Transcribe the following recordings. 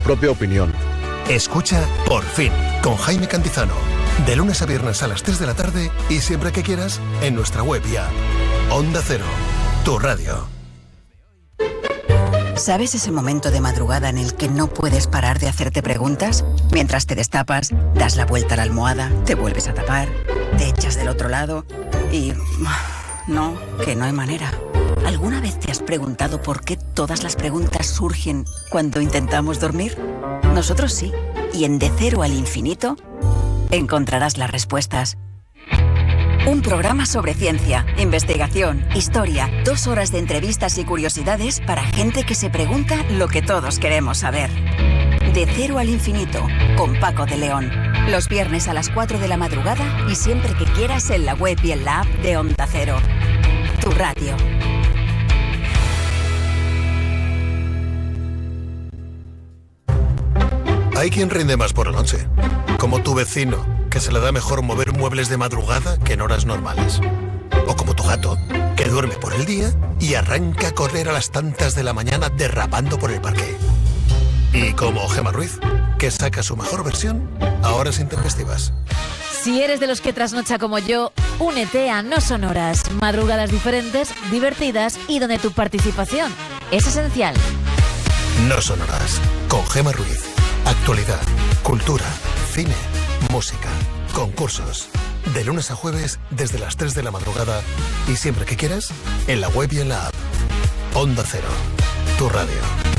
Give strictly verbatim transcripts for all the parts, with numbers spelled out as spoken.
propia opinión. Escucha Por Fin, con Jaime Cantizano. De lunes a viernes a las tres de la tarde y siempre que quieras en nuestra web y app. Onda Cero, tu radio. ¿Sabes ese momento de madrugada en el que no puedes parar de hacerte preguntas? Mientras te destapas, das la vuelta a la almohada, te vuelves a tapar, te echas del otro lado y... no, que no hay manera. ¿Alguna vez te has preguntado por qué todas las preguntas surgen cuando intentamos dormir? Nosotros sí. Y en De Cero al Infinito encontrarás las respuestas. Un programa sobre ciencia, investigación, historia, dos horas de entrevistas y curiosidades para gente que se pregunta lo que todos queremos saber. De Cero al Infinito, con Paco de León. Los viernes a las cuatro de la madrugada y siempre que quieras en la web y en la app de Onda Cero. Tu radio. Hay quien rinde más por la noche, como tu vecino, que se le da mejor mover muebles de madrugada que en horas normales. O como tu gato, que duerme por el día y arranca a correr a las tantas de la mañana derrapando por el parque. Y como Gemma Ruiz, que saca su mejor versión a horas intempestivas. Si eres de los que trasnocha como yo, únete a No Sonoras, madrugadas diferentes, divertidas y donde tu participación es esencial. No Sonoras, con Gemma Ruiz. Actualidad, cultura, cine, música, concursos. De lunes a jueves desde las tres de la madrugada y siempre que quieras en la web y en la app. Onda Cero, tu radio.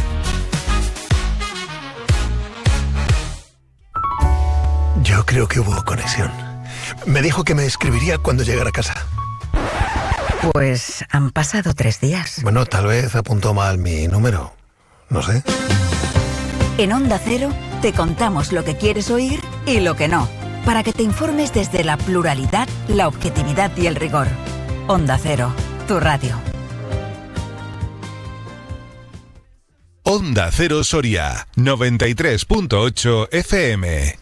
Yo creo que hubo conexión. Me dijo que me escribiría cuando llegara a casa. Pues han pasado tres días. Bueno, tal vez apuntó mal mi número. No sé. En Onda Cero te contamos lo que quieres oír y lo que no, para que te informes desde la pluralidad, la objetividad y el rigor. Onda Cero, tu radio. Onda Cero Soria, noventa y tres punto ocho F M.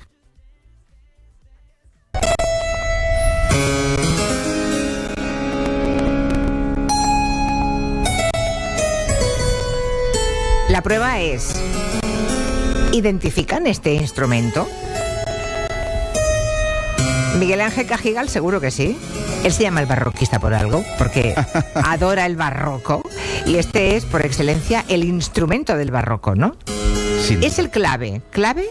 La prueba es... ¿identifican este instrumento? Miguel Ángel Cajigal seguro que sí. Él se llama el barroquista por algo, porque adora el barroco. Y este es, por excelencia, el instrumento del barroco, ¿no? Sí. Es el clave. ¿Clave?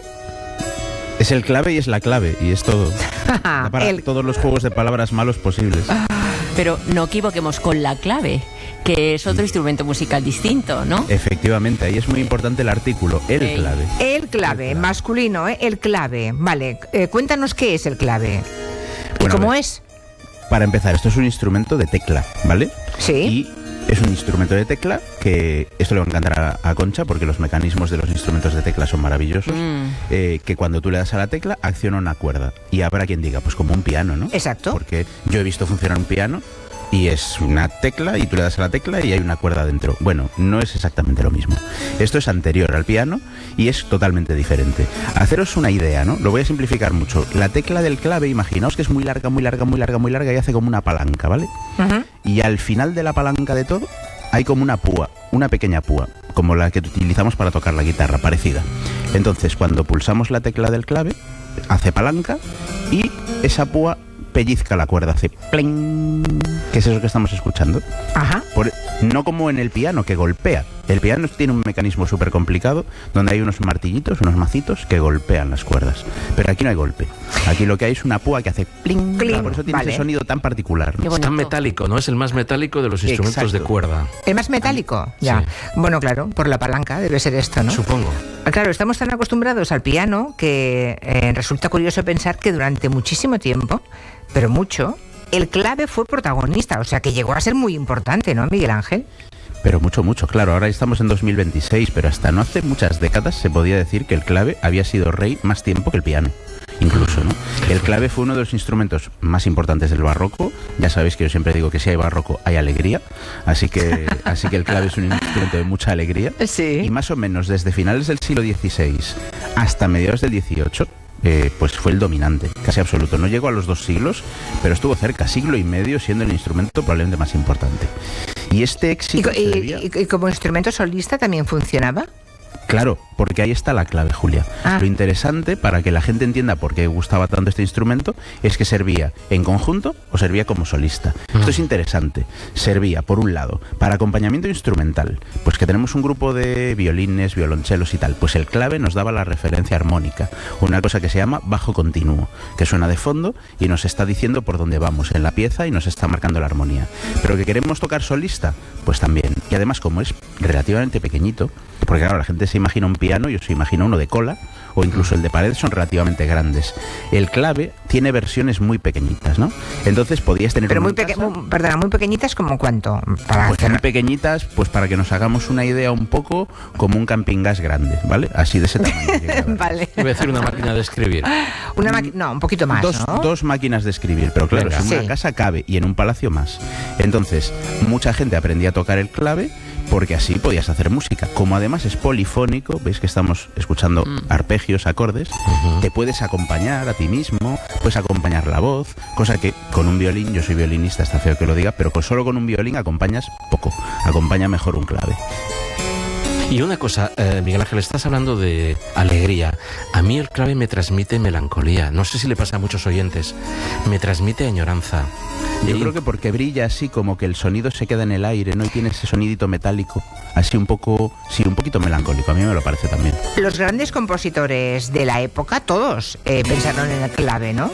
Es el clave y es la clave, y es todo. Da para el... todos los juegos de palabras malos posibles. Pero no equivoquemos con la clave, que es otro instrumento musical distinto, ¿no? Efectivamente, ahí es muy importante el artículo, el okay. clave. El clave, el clave. Masculino, ¿eh? El clave. Vale, eh, cuéntanos qué es el clave. ¿Y bueno, cómo es? Para empezar, esto es un instrumento de tecla, ¿vale? Sí. Y es un instrumento de tecla que, esto le va a encantar a, a Concha, porque los mecanismos de los instrumentos de tecla son maravillosos, mm. eh, que cuando tú le das a la tecla, acciona una cuerda. Y habrá quien diga, pues como un piano, ¿no? Exacto. Porque yo he visto funcionar un piano y es una tecla y tú le das a la tecla y hay una cuerda dentro. Bueno, no es exactamente lo mismo. Esto es anterior al piano y es totalmente diferente. Haceros una idea, ¿no? Lo voy a simplificar mucho. La tecla del clave, imaginaos que es muy larga, muy larga, muy larga, muy larga y hace como una palanca, ¿vale? Uh-huh. Y al final de la palanca de todo hay como una púa, una pequeña púa, como la que utilizamos para tocar la guitarra, parecida. Entonces, cuando pulsamos la tecla del clave, hace palanca y esa púa pellizca la cuerda, hace pling, que es eso que estamos escuchando. Ajá. Por, no como en el piano, que golpea. El piano tiene un mecanismo súper complicado, donde hay unos martillitos, unos macitos que golpean las cuerdas. Pero aquí no hay golpe. Aquí lo que hay es una púa que hace pling, pling. Por eso tiene vale. ese sonido tan particular, ¿no? Es tan metálico, ¿no? Es el más metálico de los instrumentos Exacto. de cuerda. ¿El más metálico? Ya. Sí. Bueno, claro, por la palanca debe ser esto, ¿no? Supongo. Claro, estamos tan acostumbrados al piano que eh, resulta curioso pensar que durante muchísimo tiempo, pero mucho, el clave fue protagonista, o sea que llegó a ser muy importante, ¿no, Miguel Ángel? Pero mucho, mucho, claro, ahora estamos en dos mil veintiséis, pero hasta no hace muchas décadas se podía decir que el clave había sido rey más tiempo que el piano, incluso, ¿no? El clave fue uno de los instrumentos más importantes del barroco. Ya sabéis que yo siempre digo que si hay barroco hay alegría, así que, así que el clave es un instrumento de mucha alegría. Sí. Y más o menos desde finales del siglo dieciséis hasta mediados del dieciocho, Eh, pues fue el dominante, casi absoluto. No llegó a los dos siglos, pero estuvo cerca, siglo y medio, siendo el instrumento probablemente más importante. Y este éxito... ¿Y, y, y, y como instrumento solista también funcionaba? Claro, porque ahí está la clave, Julia. Ah. Lo interesante, para que la gente entienda por qué gustaba tanto este instrumento, es que servía en conjunto o servía como solista. Uh-huh. Esto es interesante. Servía, por un lado, para acompañamiento instrumental, pues que tenemos un grupo de violines, violonchelos y tal, pues el clave nos daba la referencia armónica, una cosa que se llama bajo continuo, que suena de fondo y nos está diciendo por dónde vamos en la pieza y nos está marcando la armonía. Pero que queremos tocar solista, pues también. Y además, como es relativamente pequeñito, porque claro, la gente se imagina un piano, yo se imagina uno de cola, o incluso el de pared, son relativamente grandes. El clave tiene versiones muy pequeñitas, ¿no? Entonces podías tener... Pero muy, peque muy, perdona, muy pequeñitas, ¿como cuánto? Para pues hacer... muy pequeñitas, pues para que nos hagamos una idea un poco como un camping gas grande, ¿vale? Así de ese tamaño. Vale. Iba a decir una máquina de escribir. Una no, un poquito más, dos, ¿no? Dos máquinas de escribir, pero claro, en una sí. casa cabe y en un palacio más. Entonces, mucha gente aprendía a tocar el clave porque así podías hacer música. Como además es polifónico, veis que estamos escuchando mm. arpegios, acordes, uh-huh. te puedes acompañar a ti mismo, puedes acompañar la voz, cosa que con un violín, yo soy violinista, está feo que lo diga, pero con, solo con un violín acompañas poco, acompaña mejor un clave. Y una cosa, eh, Miguel Ángel, estás hablando de alegría. A mí el clave me transmite melancolía. No sé si le pasa a muchos oyentes. Me transmite añoranza. Yo y... creo que porque brilla así, como que el sonido se queda en el aire, ¿no? Y tiene ese sonidito metálico, así un poco, sí, un poquito melancólico. A mí me lo parece también. Los grandes compositores de la época, todos eh, pensaron en el clave, ¿no?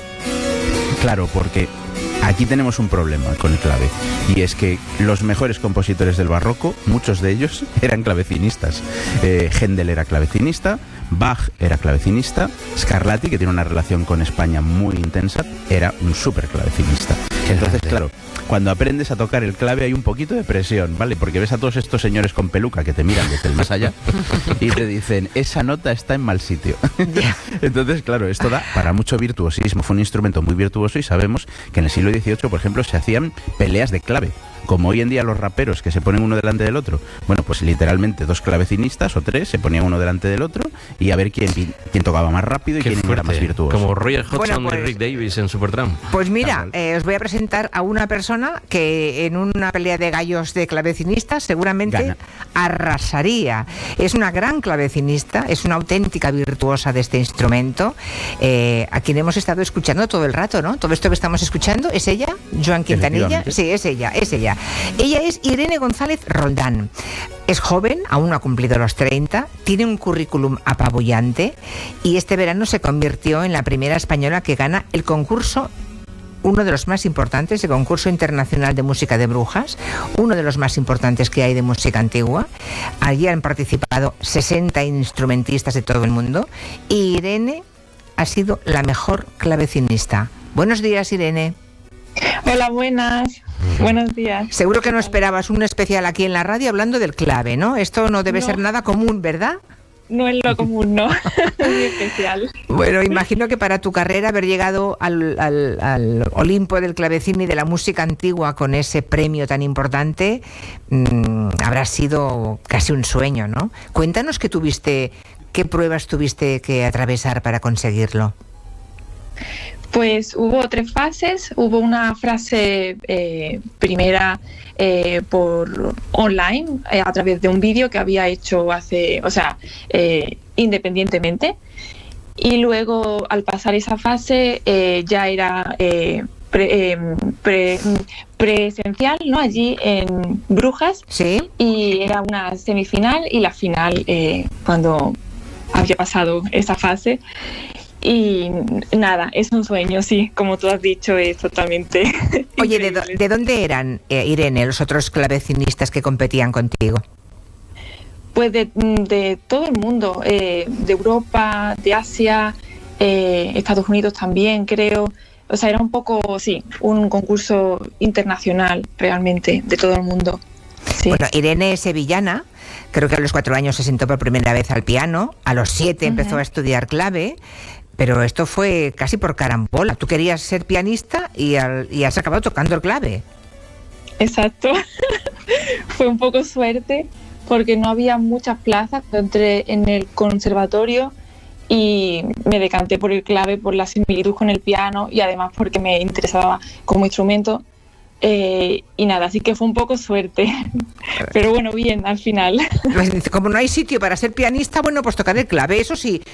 Claro, porque... aquí tenemos un problema con el clave, y es que los mejores compositores del barroco, muchos de ellos eran clavecinistas. Eh, Händel era clavecinista, Bach era clavecinista, Scarlatti, que tiene una relación con España muy intensa, era un súper clavecinista. Entonces, claro, cuando aprendes a tocar el clave hay un poquito de presión, ¿vale? Porque ves a todos estos señores con peluca que te miran desde el más allá y te dicen, esa nota está en mal sitio. Entonces, claro, esto da para mucho virtuosismo. Fue un instrumento muy virtuoso y sabemos que en el siglo dieciocho, por ejemplo, se hacían peleas de clave. Como hoy en día los raperos que se ponen uno delante del otro. Bueno, pues literalmente dos clavecinistas o tres se ponían uno delante del otro y a ver quién, quién tocaba más rápido y Qué quién fuerte. Era más virtuoso. Como Roger Hodgson bueno, pues, y Rick Davis en Supertramp. Pues mira, eh, os voy a presentar a una persona que en una pelea de gallos de clavecinistas seguramente Gana. arrasaría. Es una gran clavecinista, es una auténtica virtuosa de este instrumento, eh, a quien hemos estado escuchando todo el rato, ¿no? Todo esto que estamos escuchando, ¿es ella? Joan Quintanilla. Sí, es ella, es ella. Ella es Irene González Roldán. Es joven, aún no ha cumplido los treinta, tiene un currículum apabullante y este verano se convirtió en la primera española que gana el concurso, uno de los más importantes, el concurso internacional de música de Brujas, uno de los más importantes que hay de música antigua. Allí han participado sesenta instrumentistas de todo el mundo y Irene ha sido la mejor clavecinista. Buenos días, Irene. Hola, buenas. Buenos días. Seguro que no esperabas un especial aquí en la radio hablando del clave, ¿no? Esto no debe no. ser nada común, ¿verdad? No es lo común, no. Muy especial. Bueno, imagino que para tu carrera haber llegado al, al, al Olimpo del clavecín y de la música antigua con ese premio tan importante mmm, habrá sido casi un sueño, ¿no? Cuéntanos qué tuviste, qué pruebas tuviste que atravesar para conseguirlo. Pues hubo tres fases. Hubo una fase eh, primera eh, por online, eh, a través de un vídeo que había hecho hace, o sea, eh, independientemente. Y luego, al pasar esa fase, eh, ya era eh, pre, eh, pre, presencial, ¿no? Allí en Brujas. Sí. Y era una semifinal y la final eh, cuando había pasado esa fase. Y nada, es un sueño, sí, como tú has dicho, es totalmente... Oye, ¿de, do, ¿de dónde eran, eh, Irene, los otros clavecinistas que competían contigo? Pues de, de todo el mundo, eh, de Europa, de Asia, eh, Estados Unidos también, creo. O sea, era un poco, sí, un concurso internacional, realmente, de todo el mundo. Sí. Bueno, Irene es sevillana. Creo que a los cuatro años se sentó por primera vez al piano. A los siete uh-huh. empezó a estudiar clave. Pero esto fue casi por carambola. Tú querías ser pianista y, al, y has acabado tocando el clave. Exacto. Fue un poco suerte porque no había muchas plazas. Entré en el conservatorio y me decanté por el clave, por la similitud con el piano y además porque me interesaba como instrumento. Eh, y nada, así que fue un poco suerte. Pero bueno, bien, al final. Como no hay sitio para ser pianista, bueno, pues tocar el clave. Eso sí,